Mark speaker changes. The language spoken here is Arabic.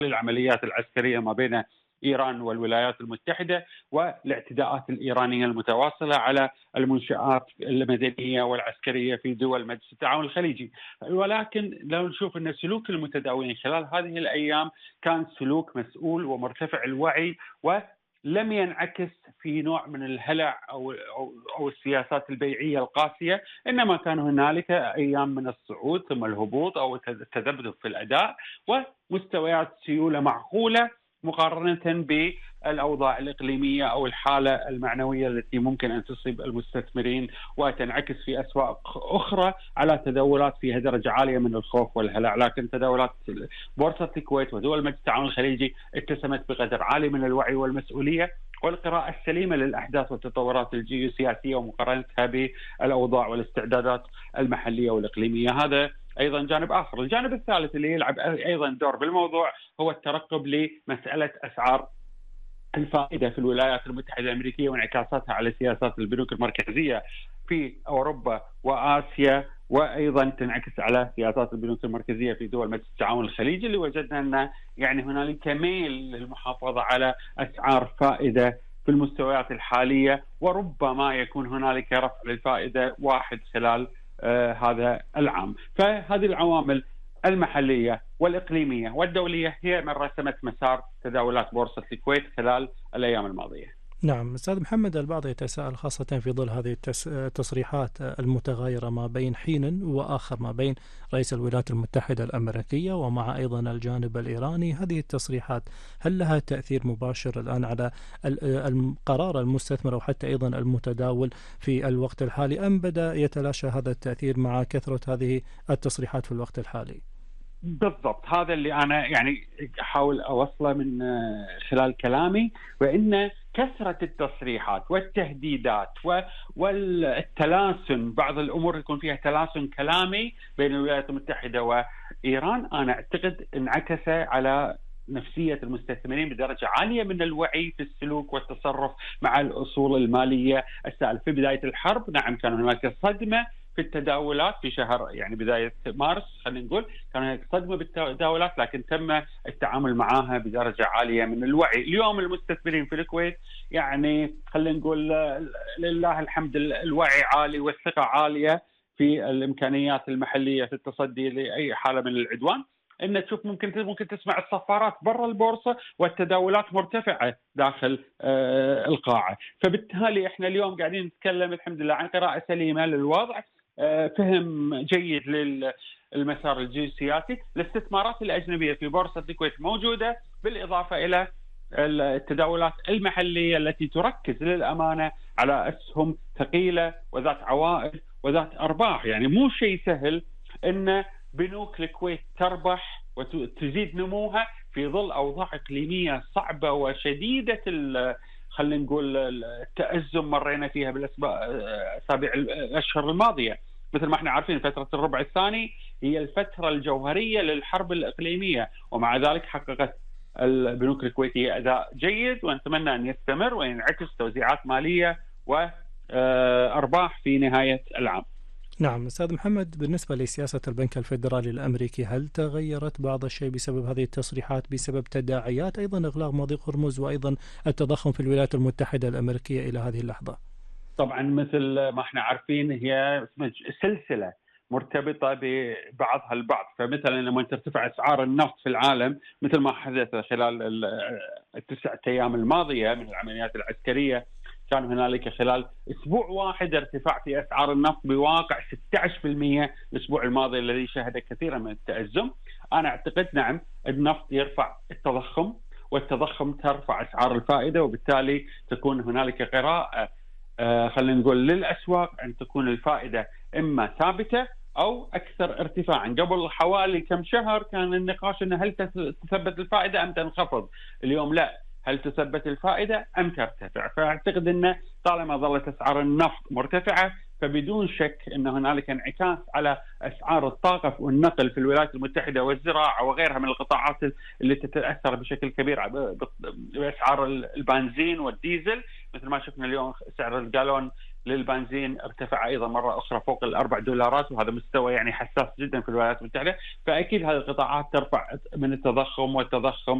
Speaker 1: العمليات العسكرية ما بين إيران والولايات المتحدة والاعتداءات الإيرانية المتواصلة على المنشآت المدنية والعسكرية في دول مجلس التعاون الخليجي. ولكن لو نشوف أن سلوك المتداولين خلال هذه الأيام كان سلوك مسؤول ومرتفع الوعي، ولم ينعكس في نوع من الهلع أو السياسات البيعية القاسية، إنما كان هنالك أيام من الصعود ثم الهبوط أو التذبذب في الأداء ومستويات سيولة معقولة مقارنة بالأوضاع الإقليمية أو الحالة المعنوية التي ممكن أن تصيب المستثمرين وتنعكس في أسواق أخرى على تداولات فيها درجة عالية من الخوف والهلع. لكن تداولات بورصة الكويت ودول مجلس التعاون الخليجي اتسمت بقدر عالي من الوعي والمسؤولية والقراءة السليمة للأحداث والتطورات الجيوسياسية ومقارنتها بالأوضاع والاستعدادات المحلية والإقليمية. هذا أيضا جانب آخر. الجانب الثالث اللي يلعب أيضا دور بالموضوع هو الترقب لمسألة أسعار الفائدة في الولايات المتحدة الأمريكية وانعكاساتها على سياسات البنوك المركزية في أوروبا وآسيا، وأيضا تنعكس على سياسات البنوك المركزية في دول مجلس التعاون الخليجي، اللي وجدنا أن يعني هنالك ميل للمحافظة على أسعار فائدة في المستويات الحالية، وربما يكون هنالك رفع للفائدة واحد خلال هذا العام. فهذه العوامل المحلية والإقليمية والدولية هي من رسمت مسار تداولات بورصة الكويت خلال الأيام الماضية.
Speaker 2: نعم أستاذ محمد، البعض يتساءل خاصة في ظل هذه التصريحات المتغايرة ما بين حين وآخر ما بين رئيس الولايات المتحدة الأمريكية ومع أيضا الجانب الإيراني، هذه التصريحات هل لها تأثير مباشر الآن على قرار المستثمر أو حتى أيضا المتداول في الوقت الحالي، أم بدأ يتلاشى هذا التأثير مع كثرة هذه التصريحات في الوقت الحالي؟
Speaker 1: بالضبط، هذا اللي أنا يعني أحاول أوصله من خلال كلامي، وإن كثرة التصريحات والتهديدات والتلاسن، بعض الأمور يكون فيها تلاسن كلامي بين الولايات المتحدة وإيران، أنا أعتقد انعكس على نفسية المستثمرين بدرجة عالية من الوعي في السلوك والتصرف مع الأصول المالية السائلة. في بداية الحرب نعم كان هناك صدمة في التداولات في شهر يعني بداية مارس، خلينا نقول كان هناك صدمة بالتداولات، لكن تم التعامل معها بدرجة عالية من الوعي. اليوم المستثمرين في الكويت يعني خلينا نقول لله الحمد الوعي عالي والثقة عالية في الإمكانيات المحلية في التصدي لأي حالة من العدوان. إن تشوف ممكن تسمع الصفارات برا البورصة والتداولات مرتفعة داخل القاعة. فبالتالي إحنا اليوم قاعدين نتكلم الحمد لله عن قراءة سليمة للوضع، فهم جيد للمسار الجيوسياسي. الاستثمارات الأجنبية في بورصة الكويت موجودة، بالإضافة إلى التداولات المحلية التي تركز للأمانة على أسهم ثقيلة وذات عوائد وذات أرباح. يعني مو شيء سهل إن بنوك الكويت تربح وتزيد نموها في ظل أوضاع إقليمية صعبة وشديدة خلينا نقول التأزم مرينا فيها بالأسابيع الأشهر الماضية. مثل ما احنا عارفين فترة الربع الثاني هي الفترة الجوهرية للحرب الإقليمية، ومع ذلك حققت البنوك الكويتية أداء جيد، ونتمنى أن يستمر وينعكس توزيعات مالية وأرباح في نهاية العام.
Speaker 2: نعم أستاذ محمد، بالنسبة لسياسة البنك الفيدرالي الأمريكي هل تغيرت بعض الشيء بسبب هذه التصريحات، بسبب تداعيات أيضا إغلاق مضيق هرمز وأيضا التضخم في الولايات المتحدة الأمريكية إلى هذه اللحظة؟
Speaker 1: طبعا مثل ما احنا عارفين هي سلسلة مرتبطة ببعضها البعض. فمثلا لما ترتفع أسعار النفط في العالم مثل ما حدث خلال التسعة أيام الماضية من العمليات العسكرية، كان هنالك خلال أسبوع واحد ارتفاع في أسعار النفط بواقع 16% الأسبوع الماضي الذي شهد كثيرا من التأزم. أنا أعتقد نعم النفط يرفع التضخم، والتضخم ترفع أسعار الفائدة، وبالتالي تكون هنالك قراءة خلينا نقول للأسواق أن تكون الفائدة إما ثابتة أو أكثر ارتفاعا. قبل حوالي كم شهر كان النقاش أنه هل تثبت الفائدة أم تنخفض، اليوم لا، هل تثبت الفائدة أم ترتفع. فأعتقد أن طالما ظلت أسعار النفط مرتفعة فبدون شك أن هنالك انعكاس على أسعار الطاقة والنقل في الولايات المتحدة والزراعة وغيرها من القطاعات اللي تتأثر بشكل كبير بأسعار البنزين والديزل. مثل ما شفنا اليوم سعر الجالون للبنزين ارتفع ايضا مره اخرى فوق $4، وهذا مستوى يعني حساس جدا في الولايات المتحده، فاكيد هذه القطاعات ترفع من التضخم والتضخم